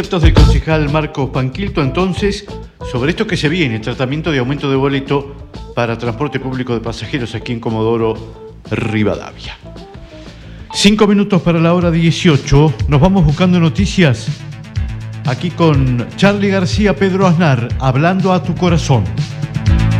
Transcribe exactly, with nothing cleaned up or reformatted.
Del concejal Marcos Panquilto, entonces, sobre esto que se viene, tratamiento de aumento de boleto para transporte público de pasajeros aquí en Comodoro Rivadavia. Cinco minutos para la hora dieciocho, nos vamos buscando noticias aquí con Charly García, Pedro Aznar, hablando a tu corazón.